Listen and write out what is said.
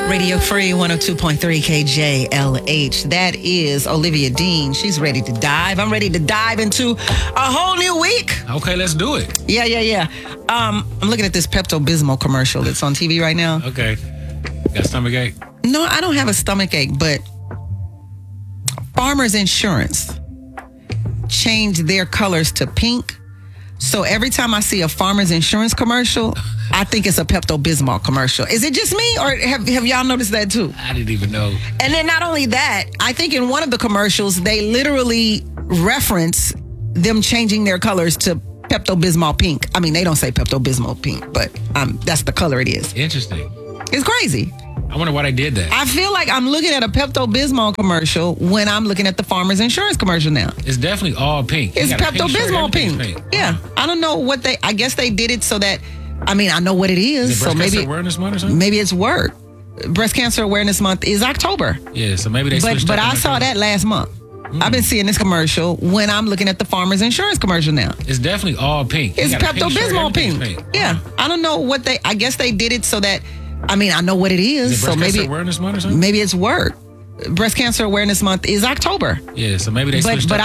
Radio Free 102.3 KJLH. That is Olivia Dean. She's ready to dive. I'm ready to dive into a whole new week. Okay, let's do it. Yeah. I'm looking at this Pepto-Bismol commercial that's on TV right now. Okay. Got stomach ache? No, I don't have a stomach ache, but Farmers Insurance changed their colors to pink. So every time I see a Farmers Insurance commercial, I think it's a Pepto-Bismol commercial. Is it just me, or have y'all noticed that too? I didn't even know. And then not only that, I think in one of the commercials, they literally reference them changing their colors to Pepto-Bismol pink. I mean, they don't say Pepto-Bismol pink, but that's the color it is. Interesting. It's crazy. I wonder why they did that. I feel like I'm looking at a Pepto-Bismol commercial when I'm looking at the Farmers Insurance commercial now. It's definitely all pink. It's Pepto-Bismol pink. Yeah. I don't know I guess they did it so that, I know what it is. Is it Breast Cancer Awareness Month or something? Maybe it's work. Breast Cancer Awareness Month is October. Yeah, so maybe they switched But I saw that last month. I've been seeing this commercial when I'm looking at the Farmers Insurance commercial now. It's definitely all pink. It's Pepto-Bismol pink. Yeah. I don't know I guess they did it so that, I know what it is. Is it Breast Cancer Awareness Month or something? Maybe it's work. Breast Cancer Awareness Month is October. Yeah, so maybe they switched But